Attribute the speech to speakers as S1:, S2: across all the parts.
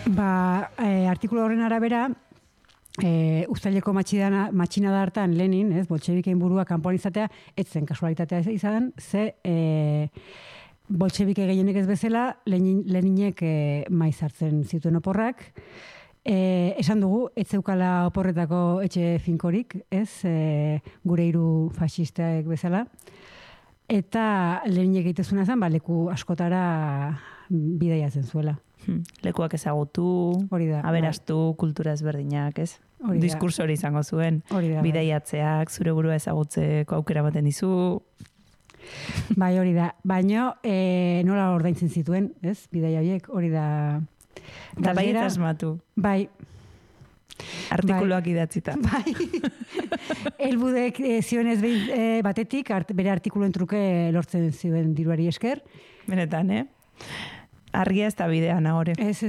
S1: Artikulu horren arabera, uztaileko matxinada hartan Lenin, boltxebikein burua kanpoan izatea, etzen kasualitatea izan, ze boltxebike gehienek ez bezala, Leninek maiz hartzen zituen oporrak. Esan dugu, ez zeukala oporretako etxe finkorik, gure hiru faxistaek bezala. Eta Leninek egitezuna zen, leku askotara bidaiatzen zuela.
S2: Lekuak ezagutu, aberastu, kultura ezberdinak, ez? Diskurso hori izango zuen, bidaiatzeak, zure burua ezagutzeko aukera baten dizu.
S1: Bai, hori da. Baina nola ordaintzen zituen, ez? Bidaia horiek, hori da.
S2: Eta bai eta asmatu.
S1: Bai.
S2: Artikuluak idatzita.
S1: Bai. Elbudek zioen ez batetik, bere artikuluen truke lortzen zioen diruari esker.
S2: Benetan, Argia ez da bidean, ahore.
S1: Ez.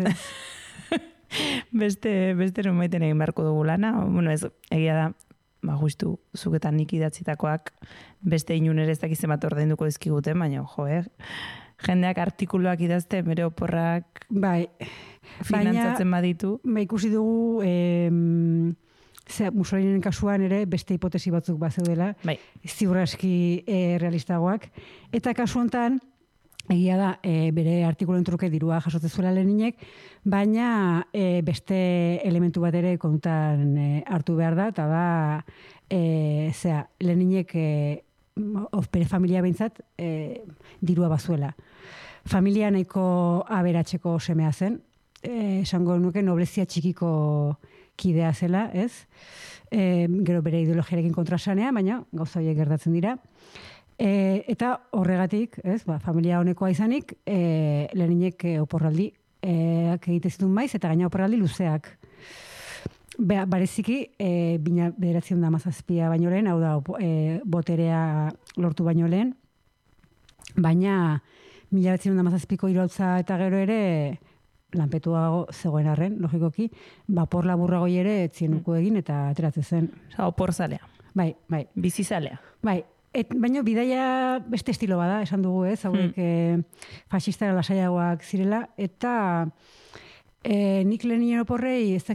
S2: Beste numaiten egin beharko dugu lana. Bueno, ez, egia da, justu, zuketan nik idatzitakoak beste inunere ez dakizen bat ordainduko dizkiguten, baina, jendeak artikuluak idazte, bere oporrak finantzatzen baditu. Ikusi
S1: dugu, Mussoliniren kasuan ere beste hipotesi batzuk bazeudela, ziur aski realistagoak. Eta kasu hontan, egia da, bere artikuluen truke dirua jasotzen zuela Leninek, baina beste elementu bat ere kontan hartu behar da, eta da, Leninek bere familia behintzat dirua bazuela. Familia nahiko aberatseko semea zen, esango nuke noblezia txikiko kidea zela, ez? Gero bere ideologiarekin kontrasanea, baina gauza horiek gertatzen dira. Eta horregatik, familia honekoa izanik, Leninek oporraldi egite zituen maiz, eta gaina oporraldi luzeak. Bareziki, 1917 baino lehen, hau da, boterea lortu baino lehen, baina 1917ko iraultza eta gero ere, lanpetuago zegoen arren, logikoki, bapor laburragoi ere etzienuko egin eta ateratzen zen.
S2: Opor zalea.
S1: Bai.
S2: Bizizalea.
S1: Bai. Baina bidaia beste estilo bada, esan dugu, hauek fasistara lasaiagoak zirela, eta nik Leninen oporrei ez